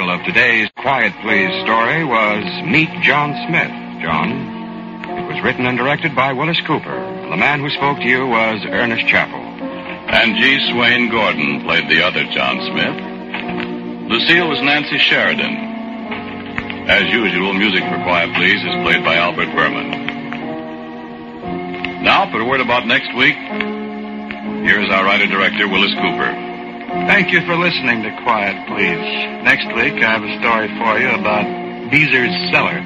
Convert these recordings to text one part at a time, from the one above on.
title of today's Quiet Please story was Meet John Smith. John. It was written and directed by Willis Cooper. And the man who spoke to you was Ernest Chappell. And G. Swain Gordon played the other John Smith. Lucille was Nancy Sheridan. As usual, music for Quiet Please is played by Albert Berman. Now, for a word about next week, here's our writer-director, Willis Cooper. Thank you for listening to Quiet Please. Next week, I have a story for you about Beezer's Cellar.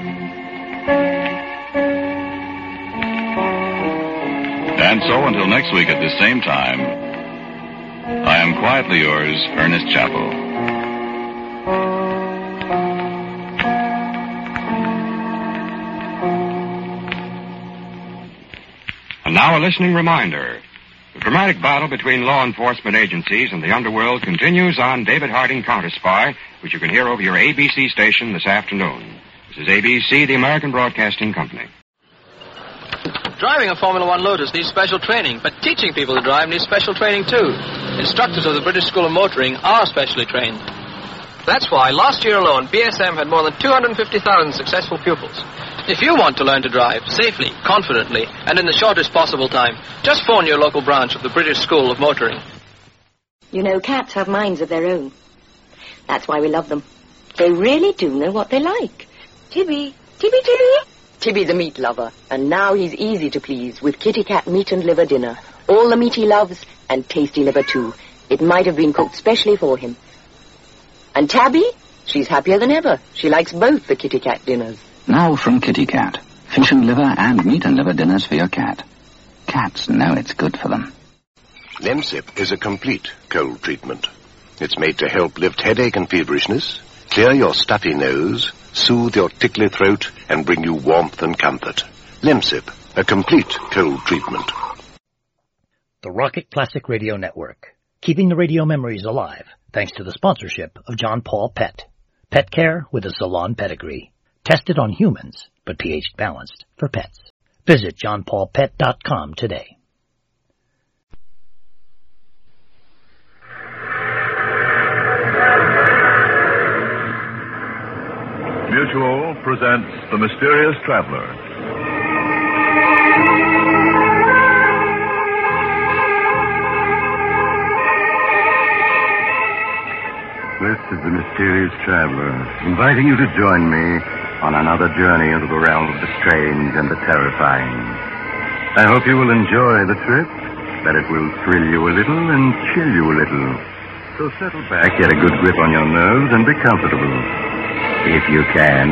And so, until next week at this same time, I am quietly yours, Ernest Chappell. And now a listening reminder. The dramatic battle between law enforcement agencies and the underworld continues on David Harding Counter Spy, which you can hear over your ABC station this afternoon. This is ABC, the American Broadcasting Company. Driving a Formula One Lotus needs special training, but teaching people to drive needs special training too. Instructors of the British School of Motoring are specially trained. That's why last year alone, BSM had more than 250,000 successful pupils. If you want to learn to drive safely, confidently, and in the shortest possible time, just phone your local branch of the British School of Motoring. You know, cats have minds of their own. That's why we love them. They really do know what they like. Tibby. Tibby the meat lover, and now he's easy to please with Kitty Cat meat and liver dinner. All the meat he loves, and tasty liver too. It might have been cooked specially for him. And Tabby? She's happier than ever. She likes both the Kitty Cat dinners. Now from Kitty Cat. Fish and liver and meat and liver dinners for your cat. Cats know it's good for them. Lemsip is a complete cold treatment. It's made to help lift headache and feverishness, clear your stuffy nose, soothe your tickly throat, and bring you warmth and comfort. Lemsip, a complete cold treatment. The Rocket Classic Radio Network, keeping the radio memories alive thanks to the sponsorship of John Paul Pet. Pet care with a salon pedigree. Tested on humans, but pH balanced for pets. Visit johnpaulpet.com today. Mutual presents The Mysterious Traveler. This is The Mysterious Traveler, inviting you to join me on another journey into the realm of the strange and the terrifying. I hope you will enjoy the trip, that it will thrill you a little and chill you a little. So settle back, get a good grip on your nerves, and be comfortable. If you can.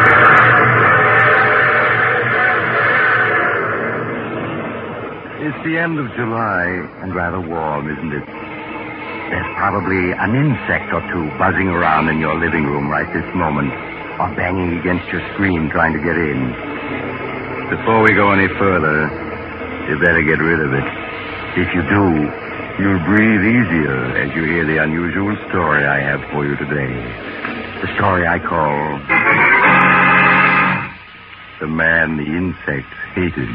It's the end of July, and rather warm, isn't it? There's probably an insect or two buzzing around in your living room right this moment, or banging against your screen trying to get in. Before we go any further, you better get rid of it. If you do, you'll breathe easier as you hear the unusual story I have for you today. The story I call The Man the Insects Hated.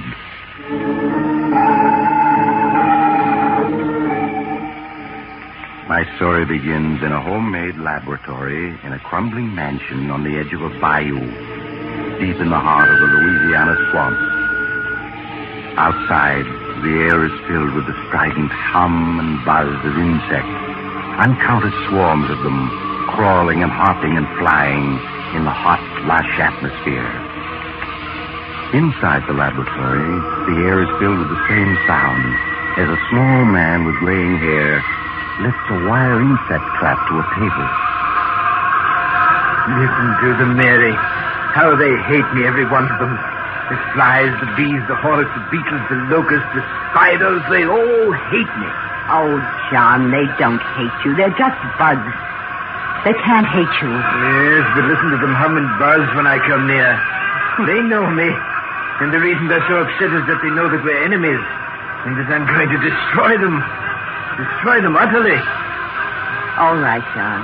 My story begins in a homemade laboratory in a crumbling mansion on the edge of a bayou, deep in the heart of the Louisiana swamp. Outside, the air is filled with the strident hum and buzz of insects, uncounted swarms of them, crawling and hopping and flying in the hot, lush atmosphere. Inside the laboratory, the air is filled with the same sound as a small man with graying hair lifts a wire insect trap to a table. Listen to them, Mary. How they hate me, every one of them. The flies, the bees, the hornets, the beetles, the locusts, the spiders, they all hate me. Oh, John, they don't hate you. They're just bugs. They can't hate you. Yes, but listen to them hum and buzz when I come near. They know me. And the reason they're so upset is that they know that we're enemies. And that I'm going to destroy them. Destroy them utterly. All right, John.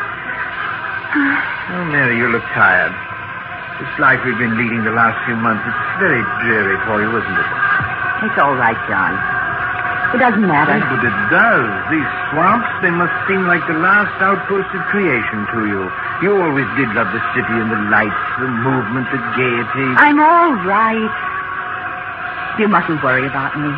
Oh, Mary, you look tired. This life we've been leading the last few months, it's very dreary for you, isn't it? It's all right, John. It doesn't matter. But it does. These swamps, they must seem like the last outpost of creation to you. You always did love the city and the lights, the movement, the gaiety. I'm all right. You mustn't worry about me.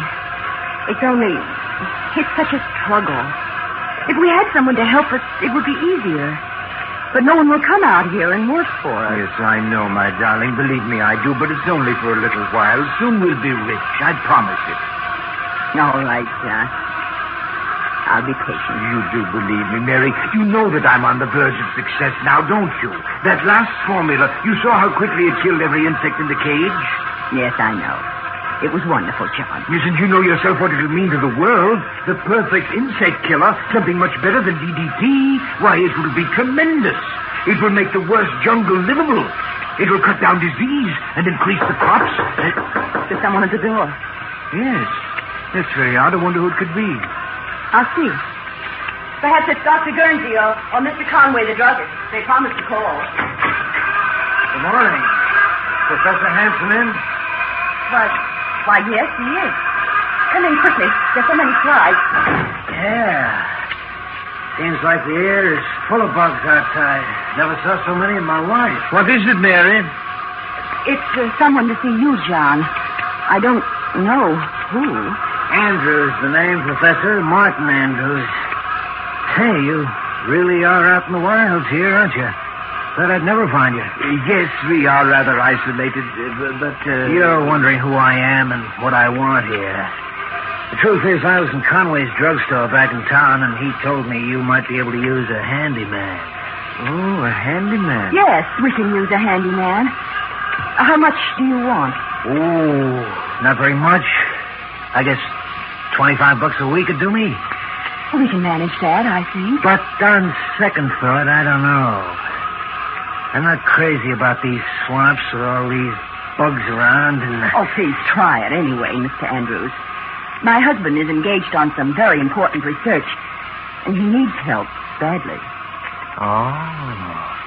It's such a struggle. If we had someone to help us, it would be easier. But no one will come out here and work for us. Yes, I know, my darling. Believe me, I do. But it's only for a little while. Soon we'll be rich. I promise it. All right, John. I'll be patient. You do believe me, Mary. You know that I'm on the verge of success now, don't you? That last formula, you saw how quickly it killed every insect in the cage? Yes, I know. It was wonderful, John. Yes, and you know yourself what it'll mean to the world. The perfect insect killer, something much better than DDT. Why, it will be tremendous. It will make the worst jungle livable. It will cut down disease and increase the crops. There's someone at the door. Yes. That's very odd. I wonder who it could be. I'll see. Perhaps it's Dr. Guernsey or Mr. Conway, the druggist. They promised to call. Good morning. Professor Hanson in? Why, yes, he is. Come in quickly. There's so many flies. Yeah. Seems like the air is full of bugs outside. Never saw so many in my life. What is it, Mary? It's someone to see you, John. I don't know who. Andrews, the name, Professor. Martin Andrews. Hey, you really are out in the wilds here, aren't you? Thought I'd never find you. Yes, we are rather isolated, but... You're wondering who I am and what I want here. The truth is, I was in Conway's drugstore back in town, and he told me you might be able to use a handyman. Oh, a handyman? Yes, we can use a handyman. How much do you want? Oh, not very much. I guess $25 a week would do me. We can manage that, I think. But on second thought, I don't know. I'm not crazy about these swamps with all these bugs around and... Oh, please try it anyway, Mr. Andrews. My husband is engaged on some very important research, and he needs help badly. Oh.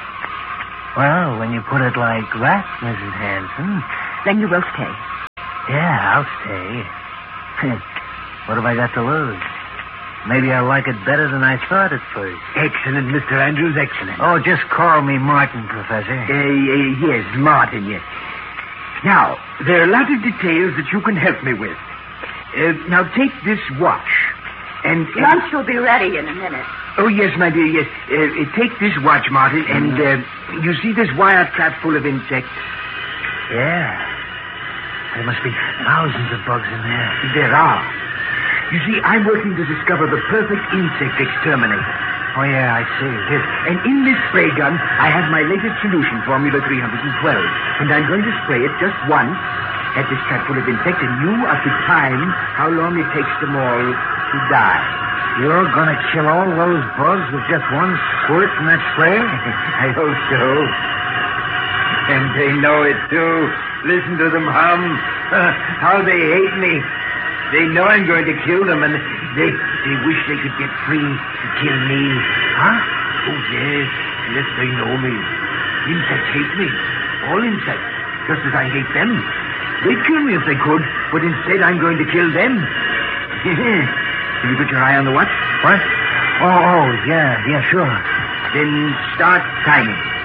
Well, when you put it like that, Mrs. Hanson... Then you will stay. Yeah, I'll stay. What have I got to lose? Maybe I'll like it better than I thought at first. Excellent, Mr. Andrews, excellent. Oh, just call me Martin, Professor. Yes, Martin, yes. Now, there are a lot of details that you can help me with. Now, take this watch. And lunch will be ready in a minute. Oh, yes, my dear, yes. Take this watch, Martin, and you see this wire trap full of insects? Yeah. There must be thousands of bugs in there. There are. You see, I'm working to discover the perfect insect exterminator. Oh, yeah, I see. Yes. And in this spray gun, I have my latest solution, Formula 312. And I'm going to spray it just once at this trap full of insects, and you are to time how long it takes them all to die. You're going to kill all those bugs with just one squirt from that spray? I hope so. And they know it, too. Listen to them hum. How they hate me. They know I'm going to kill them, and they wish they could get free to kill me. Huh? Oh, yes. Yes, they know me. Insects hate me. All insects. Just as I hate them. They'd kill me if they could, but instead I'm going to kill them. Have you put your eye on the watch? What? Oh, yeah, sure. Then start timing.